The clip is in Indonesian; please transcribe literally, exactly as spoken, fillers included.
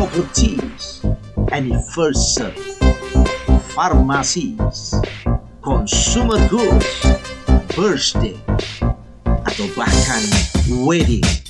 properties, anniversary, pharmacies, consumer goods, birthday, atau bahkan wedding.